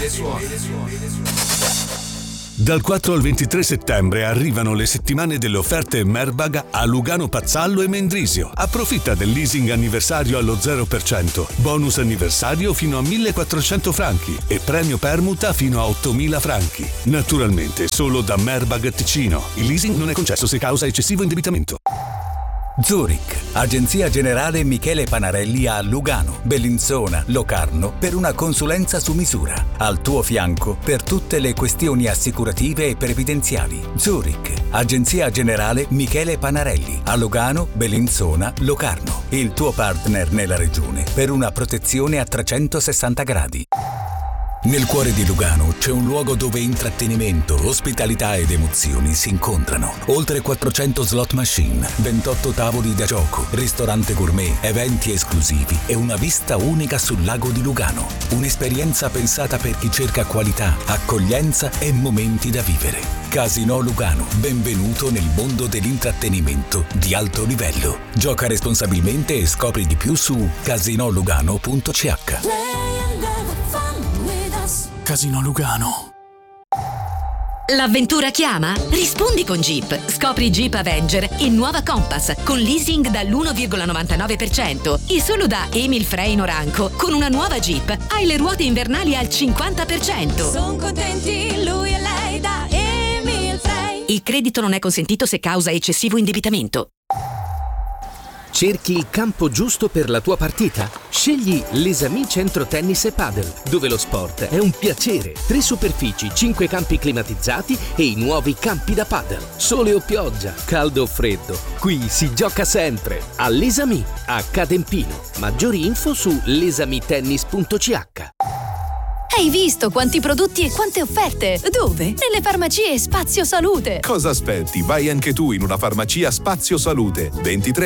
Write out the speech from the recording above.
Dal 4 al 23 settembre arrivano le settimane delle offerte Merbag a Lugano Pazzallo e Mendrisio. Approfitta del leasing anniversario allo 0%, bonus anniversario fino a 1.400 franchi e premio permuta fino a 8.000 franchi. Naturalmente solo da Merbag Ticino. Il leasing non è concesso se causa eccessivo indebitamento. Zurich, Agenzia Generale Michele Panarelli a Lugano, Bellinzona, Locarno per una consulenza su misura. Al tuo fianco per tutte le questioni assicurative e previdenziali. Zurich, Agenzia Generale Michele Panarelli a Lugano, Bellinzona, Locarno. Il tuo partner nella regione per una protezione a 360 gradi. Nel cuore di Lugano c'è un luogo dove intrattenimento, ospitalità ed emozioni si incontrano. Oltre 400 slot machine, 28 tavoli da gioco, ristorante gourmet, eventi esclusivi e una vista unica sul lago di Lugano. Un'esperienza pensata per chi cerca qualità, accoglienza e momenti da vivere. Casino Lugano, benvenuto nel mondo dell'intrattenimento di alto livello. Gioca responsabilmente e scopri di più su casinolugano.ch. Casino Lugano. L'avventura chiama? Rispondi con Jeep. Scopri Jeep Avenger in nuova Compass con leasing dall'1,99% e solo da Emil Frey Noranco con una nuova Jeep hai le ruote invernali al 50%. Sono contenti lui e lei da Emil Frey. Il credito non è consentito se causa eccessivo indebitamento. Cerchi il campo giusto per la tua partita? Scegli l'Esami Centro Tennis e Padel, dove lo sport è un piacere. 3 superfici, 5 campi climatizzati e i nuovi campi da padel. Sole o pioggia, caldo o freddo, qui si gioca sempre. All'Esami, a Cadempino. Maggiori info su lesamitennis.ch. Hai visto quanti prodotti e quante offerte? Dove? Nelle farmacie Spazio Salute. Cosa aspetti? Vai anche tu in una farmacia Spazio Salute. 23